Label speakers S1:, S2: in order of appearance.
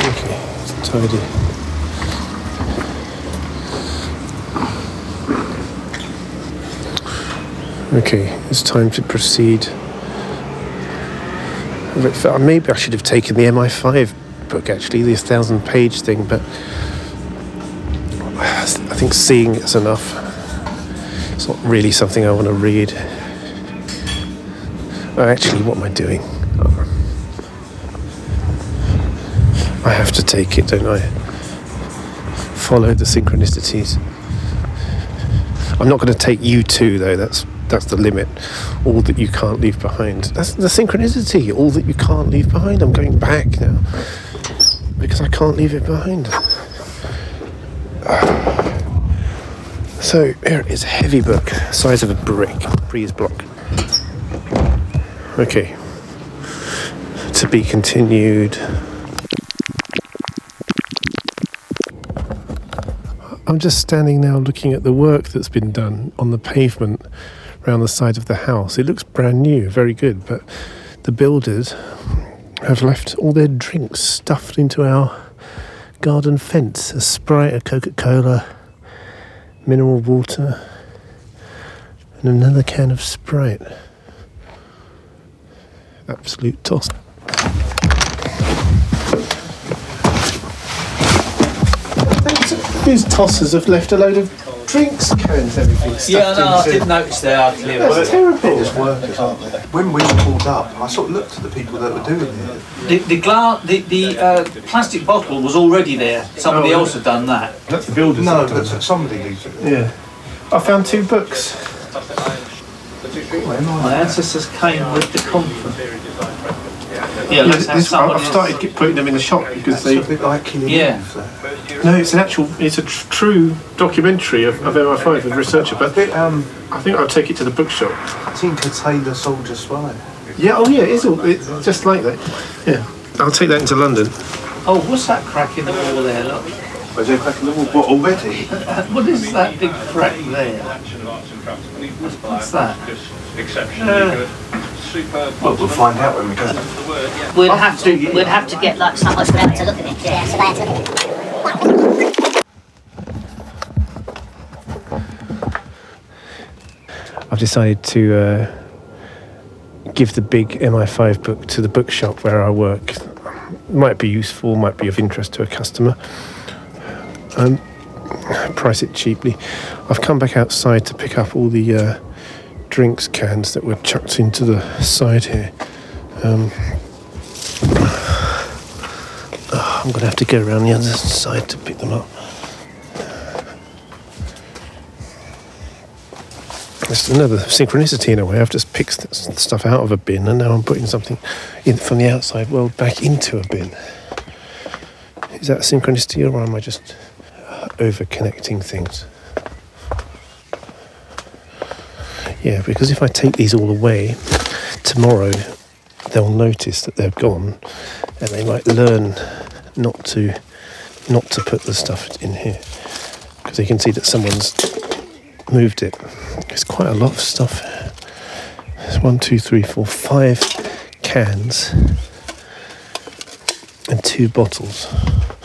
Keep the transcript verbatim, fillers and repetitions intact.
S1: Okay, it's tidy. Okay, it's time to proceed. Maybe I should have taken the M I five book, actually, the thousand page thing, but I think seeing it's enough. It's not really something I want to read. Oh, actually, what am I doing? Oh. I have to take it, don't I? Follow the synchronicities. I'm not going to take you too, though. That's that's the limit. All that you can't leave behind. That's the synchronicity. All that you can't leave behind. I'm going back now because I can't leave it behind. So here is a heavy book, size of a brick, breeze block. Okay. To be continued. I'm just standing now looking at the work that's been done on the pavement around the side of the house. It looks brand new, very good, but the builders have left all their drinks stuffed into our garden fence. A Sprite, a Coca-Cola, mineral water, and another can of Sprite. Absolute toss. These tossers have left a load of drinks cans, everything stuffed
S2: Yeah, no, I
S1: into.
S2: did notice they are clear.
S1: That's terrible.
S3: It's workers, aren't they? When we pulled up, I sort of looked at the people that were doing it.
S2: The the, gla- the, the uh, plastic bottle was already there. Somebody
S1: Oh,
S2: else had done that.
S1: That's the builders.
S3: No,
S1: that have
S3: but
S1: done
S3: somebody needs it.
S1: that. Yeah. I found two books.
S2: My ancestors came with the comfort. Yeah, let's have
S1: This-
S2: someone
S1: I've
S2: else.
S1: started get- putting them in the shop because
S3: It's a
S1: they.
S3: bit like Killing
S2: Yeah.
S3: Eve, that.
S1: No, it's an actual. It's a tr- true documentary of, of M I five, of a researcher.
S3: A
S1: But
S3: bit, um,
S1: I think I'll take it to the bookshop.
S3: Tinker Tailor Soldier Spy.
S1: Yeah. Oh, yeah. It is all. It's just like that. Yeah. I'll take that into London.
S2: Oh, what's that crack in the wall there? Look.
S3: Was there cracking the wall? What, already?
S2: What is that big crack there? What's that? Uh,
S3: Well, we'll find out when we go.
S4: We'd have to, we'd have to get like someone to look at it. Yeah, surveyor to look at it.
S1: I've decided to uh, give the big M I five book to the bookshop where I work. Might be useful, might be of interest to a customer. Um, price it cheaply. I've come back outside to pick up all the uh, drinks cans that were chucked into the side here. Um, oh, I'm going to have to go around the other side to pick them up. It's another synchronicity in a way. I've just picked st- stuff out of a bin and now I'm putting something in from the outside world back into a bin. Is that a synchronicity or am I just uh, over-connecting things? Yeah, because if I take these all away, tomorrow they'll notice that they're gone and they might learn not to not to put the stuff in here because they can see that someone's moved it. It's quite a lot of stuff. There's one, two, three, four, five cans and two bottles.